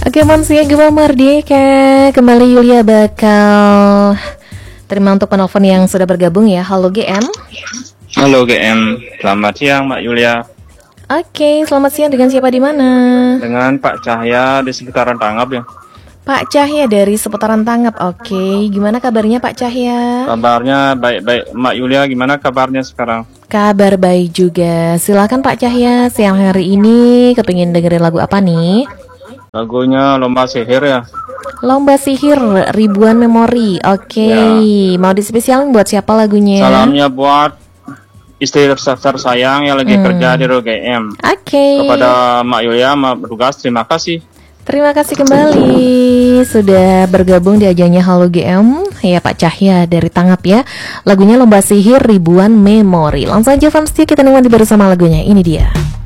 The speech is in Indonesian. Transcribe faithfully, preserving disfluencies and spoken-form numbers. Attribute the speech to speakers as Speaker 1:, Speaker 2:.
Speaker 1: Oke, Mansia Gemma Merdeka. Kembali Yulia bakal terima untuk penelpon yang sudah bergabung ya. Halo G M.
Speaker 2: Halo G M, selamat siang Mbak Yulia.
Speaker 1: Oke, selamat siang, dengan siapa di mana?
Speaker 2: Dengan Pak Cahya di seputaran Tangap ya.
Speaker 1: Pak Cahya dari seputaran Tangap. Oke, gimana kabarnya Pak Cahya?
Speaker 2: Kabarnya baik-baik. Mbak Yulia gimana kabarnya sekarang?
Speaker 1: Kabar baik juga. Silakan Pak Cahya, siang hari ini kepingin dengerin lagu apa nih?
Speaker 2: Lagunya Lomba Sihir ya.
Speaker 1: Lomba Sihir Ribuan Memori. Oke, ya. Mau dispesialin buat siapa lagunya?
Speaker 2: Salamnya buat istri tersayang yang lagi hmm. kerja di R O G M.
Speaker 1: Oke.
Speaker 2: Kepada Mbak Yulia, Mbak bertugas, terima kasih.
Speaker 1: Terima kasih kembali sudah bergabung di ajangnya Halo G M ya Pak Cahya dari Tangap ya. Lagunya Lomba Sihir Ribuan Memori. Langsung aja fans kita nikmati bersama lagunya. Ini dia.